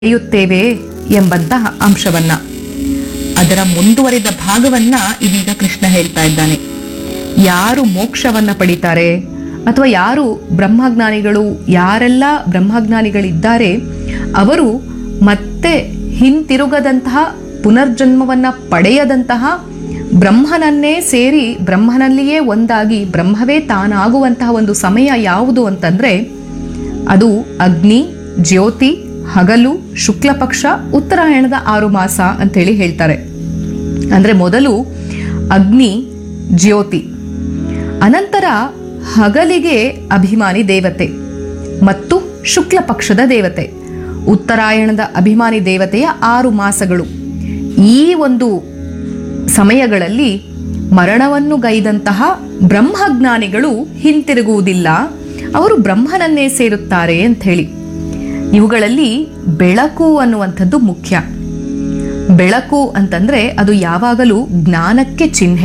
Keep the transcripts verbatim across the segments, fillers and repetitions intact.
ಪಡೆಯುತ್ತೇವೆ ಎಂಬಂತಹ ಅಂಶವನ್ನ, ಅದರ ಮುಂದುವರಿದ ಭಾಗವನ್ನ ಇದೀಗ ಕೃಷ್ಣ ಹೇಳ್ತಾ ಇದ್ದಾನೆ. ಯಾರು ಮೋಕ್ಷವನ್ನ ಪಡಿತಾರೆ ಅಥವಾ ಯಾರು ಬ್ರಹ್ಮಜ್ಞಾನಿಗಳು, ಯಾರೆಲ್ಲ ಬ್ರಹ್ಮಜ್ಞಾನಿಗಳಿದ್ದಾರೆ ಅವರು ಮತ್ತೆ ಹಿಂತಿರುಗದಂತಹ, ಪುನರ್ಜನ್ಮವನ್ನ ಪಡೆಯದಂತಹ, ಬ್ರಹ್ಮನನ್ನೇ ಸೇರಿ ಬ್ರಹ್ಮನಲ್ಲಿಯೇ ಒಂದಾಗಿ ಬ್ರಹ್ಮವೇ ತಾನಾಗುವಂತಹ ಒಂದು ಸಮಯ ಯಾವುದು ಅಂತಂದ್ರೆ ಅದು ಅಗ್ನಿ, ಜ್ಯೋತಿ, ಹಗಲು, ಶುಕ್ಲಪಕ್ಷ, ಉತ್ತರಾಯಣದ ಆರು ಮಾಸ ಅಂತೇಳಿ ಹೇಳ್ತಾರೆ. ಅಂದ್ರೆ ಮೊದಲು ಅಗ್ನಿ, ಜ್ಯೋತಿ, ಅನಂತರ ಹಗಲಿಗೆ ಅಭಿಮಾನಿ ದೇವತೆ ಮತ್ತು ಶುಕ್ಲಪಕ್ಷದ ದೇವತೆ, ಉತ್ತರಾಯಣದ ಅಭಿಮಾನಿ ದೇವತೆಯ ಆರು ಮಾಸಗಳು. ಈ ಒಂದು ಸಮಯಗಳಲ್ಲಿ ಮರಣವನ್ನು ಗೈದಂತಹ ಬ್ರಹ್ಮಜ್ಞಾನಿಗಳು ಹಿಂತಿರುಗುವುದಿಲ್ಲ, ಅವರು ಬ್ರಹ್ಮನನ್ನೇ ಸೇರುತ್ತಾರೆ ಅಂತ ಹೇಳಿ. ಇವುಗಳಲ್ಲಿ ಬೆಳಕು ಅನ್ನುವಂಥದ್ದು ಮುಖ್ಯ. ಬೆಳಕು ಅಂತಂದ್ರೆ ಅದು ಯಾವಾಗಲೂ ಜ್ಞಾನಕ್ಕೆ ಚಿಹ್ನೆ.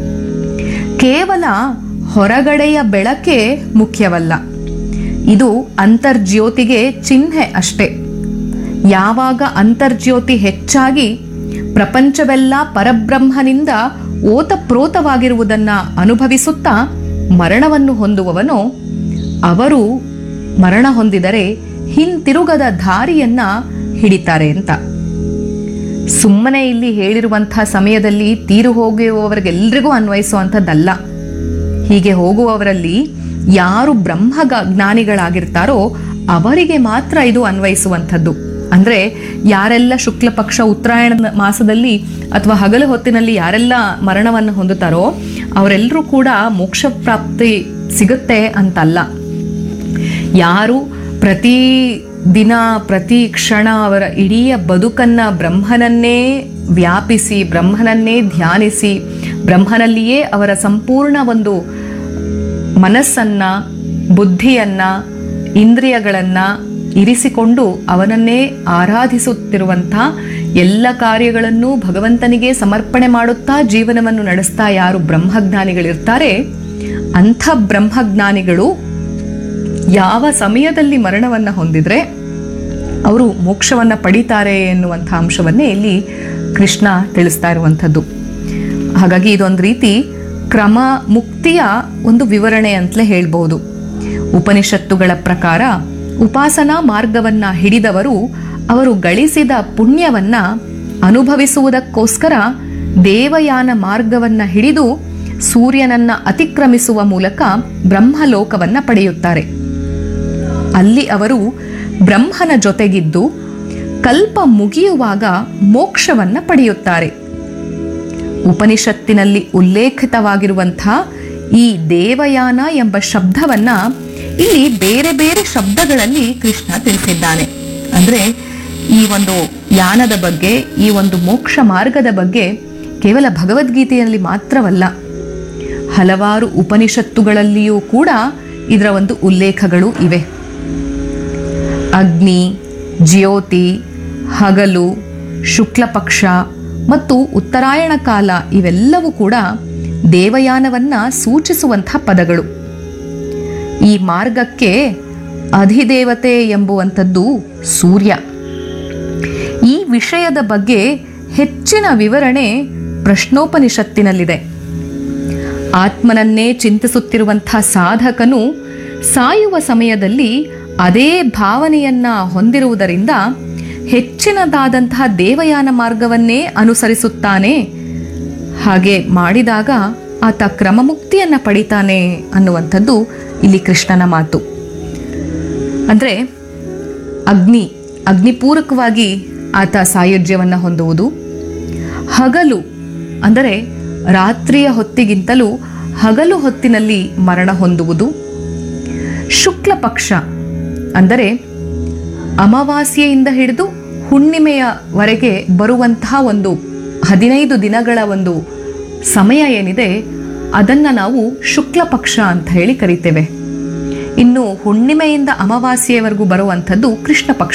ಕೇವಲ ಹೊರಗಡೆಯ ಬೆಳಕೆ ಮುಖ್ಯವಲ್ಲ, ಇದು ಅಂತರ್ಜ್ಯೋತಿಗೆ ಚಿಹ್ನೆ ಅಷ್ಟೇ. ಯಾವಾಗ ಅಂತರ್ಜ್ಯೋತಿ ಹೆಚ್ಚಾಗಿ ಪ್ರಪಂಚವೆಲ್ಲ ಪರಬ್ರಹ್ಮನಿಂದ ಓತಪ್ರೋತವಾಗಿರುವುದನ್ನ ಅನುಭವಿಸುತ್ತಾ ಮರಣವನ್ನು ಹೊಂದುವವನೋ ಅವರು ಮರಣ ಹೊಂದಿದರೆ ಹಿಂತಿರುಗದ ದಾರಿಯನ್ನ ಹಿಡಿತಾರೆ ಅಂತ. ಸುಮ್ಮನೆ ಇಲ್ಲಿ ಹೇಳಿರುವಂತಹ ಸಮಯದಲ್ಲಿ ತೀರು ಹೋಗುವವರಿಗೆಲ್ರಿಗೂ ಅನ್ವಯಿಸುವಂಥದ್ದಲ್ಲ. ಹೀಗೆ ಹೋಗುವವರಲ್ಲಿ ಯಾರು ಬ್ರಹ್ಮ ಜ್ಞಾನಿಗಳಾಗಿರ್ತಾರೋ ಅವರಿಗೆ ಮಾತ್ರ ಇದು ಅನ್ವಯಿಸುವಂಥದ್ದು. ಅಂದ್ರೆ ಯಾರೆಲ್ಲ ಶುಕ್ಲ ಪಕ್ಷ ಉತ್ತರಾಯಣ ಮಾಸದಲ್ಲಿ ಅಥವಾ ಹಗಲು ಹೊತ್ತಿನಲ್ಲಿ ಯಾರೆಲ್ಲ ಮರಣವನ್ನು ಹೊಂದುತ್ತಾರೋ ಅವರೆಲ್ಲರೂ ಕೂಡ ಮೋಕ್ಷ ಪ್ರಾಪ್ತಿ ಸಿಗುತ್ತೆ ಅಂತಲ್ಲ. ಯಾರು ಪ್ರತಿ ದಿನ ಪ್ರತಿ ಕ್ಷಣ ಅವರ ಇಡೀ ಬದುಕನ್ನ ಬ್ರಹ್ಮನನ್ನೇ ವ್ಯಾಪಿಸಿ, ಬ್ರಹ್ಮನನ್ನೇ ಧ್ಯಾನಿಸಿ, ಬ್ರಹ್ಮನಲ್ಲಿಯೇ ಅವರ ಸಂಪೂರ್ಣ ಒಂದು ಮನಸ್ಸನ್ನ, ಬುದ್ಧಿಯನ್ನ, ಇಂದ್ರಿಯಗಳನ್ನ ಇರಿಸಿಕೊಂಡು ಅವನನ್ನೇ ಆರಾಧಿಸುತ್ತಿರುವಂಥ, ಎಲ್ಲ ಕಾರ್ಯಗಳನ್ನು ಭಗವಂತನಿಗೆ ಸಮರ್ಪಣೆ ಮಾಡುತ್ತಾ ಜೀವನವನ್ನು ನಡೆಸ್ತಾ ಯಾರು ಬ್ರಹ್ಮಜ್ಞಾನಿಗಳಿರ್ತಾರೆ ಅಂಥ ಬ್ರಹ್ಮಜ್ಞಾನಿಗಳು ಯಾವ ಸಮಯದಲ್ಲಿ ಮರಣವನ್ನ ಹೊಂದಿದ್ರೆ ಅವರು ಮೋಕ್ಷವನ್ನ ಪಡಿತಾರೆ ಎನ್ನುವಂಥ ಅಂಶವನ್ನೇ ಇಲ್ಲಿ ಕೃಷ್ಣ ತಿಳಿಸ್ತಾ ಇರುವಂಥದ್ದು. ಹಾಗಾಗಿ ಇದೊಂದು ರೀತಿ ಕ್ರಮ ಮುಕ್ತಿಯ ಒಂದು ವಿವರಣೆ ಅಂತಲೇ ಹೇಳ್ಬಹುದು. ಉಪನಿಷತ್ತುಗಳ ಪ್ರಕಾರ ಉಪಾಸನಾ ಮಾರ್ಗವನ್ನ ಹಿಡಿದವರು ಅವರು ಗಳಿಸಿದ ಪುಣ್ಯವನ್ನ ಅನುಭವಿಸುವುದಕ್ಕೋಸ್ಕರ ದೇವಯಾನ ಮಾರ್ಗವನ್ನ ಹಿಡಿದು ಸೂರ್ಯನನ್ನ ಅತಿಕ್ರಮಿಸುವ ಮೂಲಕ ಬ್ರಹ್ಮಲೋಕವನ್ನ ಪಡೆಯುತ್ತಾರೆ. ಅಲ್ಲಿ ಅವರು ಬ್ರಹ್ಮನ ಜೊತೆಗಿದ್ದು ಕಲ್ಪ ಮುಗಿಯುವಾಗ ಮೋಕ್ಷವನ್ನ ಪಡೆಯುತ್ತಾರೆ. ಉಪನಿಷತ್ತಿನಲ್ಲಿ ಉಲ್ಲೇಖಿತವಾಗಿರುವಂಥ ಈ ದೇವಯಾನ ಎಂಬ ಶಬ್ದವನ್ನ ಇಲ್ಲಿ ಬೇರೆ ಬೇರೆ ಶಬ್ದಗಳಲ್ಲಿ ಕೃಷ್ಣ ತಿಳಿಸಿದ್ದಾನೆ. ಅಂದ್ರೆ ಈ ಒಂದು ಯಾನದ ಬಗ್ಗೆ, ಈ ಒಂದು ಮೋಕ್ಷ ಮಾರ್ಗದ ಬಗ್ಗೆ ಕೇವಲ ಭಗವದ್ಗೀತೆಯಲ್ಲಿ ಮಾತ್ರವಲ್ಲ, ಹಲವಾರು ಉಪನಿಷತ್ತುಗಳಲ್ಲಿಯೂ ಕೂಡ ಇದರ ಒಂದು ಉಲ್ಲೇಖಗಳು ಇವೆ. ಅಗ್ನಿ, ಜ್ಯೋತಿ, ಹಗಲು, ಶುಕ್ಲಪಕ್ಷ ಮತ್ತು ಉತ್ತರಾಯಣ ಕಾಲ ಇವೆಲ್ಲವೂ ಕೂಡ ದೇವಯಾನವನ್ನ ಸೂಚಿಸುವಂಥ ಪದಗಳು. ಈ ಮಾರ್ಗಕ್ಕೆ ಅಧಿದೇವತೆ ಎಂಬುವಂಥದ್ದು ಸೂರ್ಯ. ಈ ವಿಷಯದ ಬಗ್ಗೆ ಹೆಚ್ಚಿನ ವಿವರಣೆ ಪ್ರಶ್ನೋಪನಿಷತ್ತಿನಲ್ಲಿದೆ. ಆತ್ಮನನ್ನೇ ಚಿಂತಿಸುತ್ತಿರುವಂಥ ಸಾಧಕನು ಸಾಯುವ ಸಮಯದಲ್ಲಿ ಅದೇ ಭಾವನೆಯನ್ನ ಹೊಂದಿರುವುದರಿಂದ ಹೆಚ್ಚಿನದಾದಂತಹ ದೇವಯಾನ ಮಾರ್ಗವನ್ನೇ ಅನುಸರಿಸುತ್ತಾನೆ. ಹಾಗೆ ಮಾಡಿದಾಗ ಆತ ಕ್ರಮಮುಕ್ತಿಯನ್ನ ಪಡಿತಾನೆ ಅನ್ನುವಂಥದ್ದು ಇಲ್ಲಿ ಕೃಷ್ಣನ ಮಾತು. ಅಂದ್ರೆ ಅಗ್ನಿ ಅಗ್ನಿಪೂರಕವಾಗಿ ಆತ ಸಾಯುಜ್ಯವನ್ನ ಹೊಂದುವುದು. ಹಗಲು ಅಂದರೆ ರಾತ್ರಿಯ ಹೊತ್ತಿಗಿಂತಲೂ ಹಗಲು ಹೊತ್ತಿನಲ್ಲಿ ಮರಣ ಹೊಂದುವುದು. ಶುಕ್ಲ ಪಕ್ಷ ಅಂದರೆ ಅಮಾವಾಸ್ಯೆಯಿಂದ ಹಿಡಿದು ಹುಣ್ಣಿಮೆಯವರೆಗೆ ಬರುವಂತಹ ಒಂದು ಹದಿನೈದು ದಿನಗಳ ಒಂದು ಸಮಯ ಏನಿದೆ ಅದನ್ನ ನಾವು ಶುಕ್ಲ ಪಕ್ಷ ಅಂತ ಹೇಳಿ ಕರಿತೇವೆ. ಇನ್ನು ಹುಣ್ಣಿಮೆಯಿಂದ ಅಮಾವಾಸ್ಯೆಯವರೆಗೂ ಬರುವಂಥದ್ದು ಕೃಷ್ಣ ಪಕ್ಷ.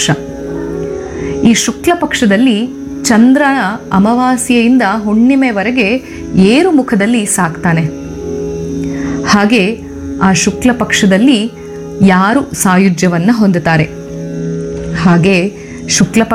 ಈ ಶುಕ್ಲ ಪಕ್ಷದಲ್ಲಿ ಚಂದ್ರನ ಅಮಾವಾಸ್ಯೆಯಿಂದ ಹುಣ್ಣಿಮೆವರೆಗೆ ಏರು ಮುಖದಲ್ಲಿ ಸಾಕ್ತಾನೆ. ಹಾಗೆ ಆ ಶುಕ್ಲ ಪಕ್ಷದಲ್ಲಿ ಯಾರು ಸಾಯುಜ್ಯವನ್ನ ಹೊಂದುತ್ತಾರೆ. ಹಾಗೆ ಶುಕ್ಲ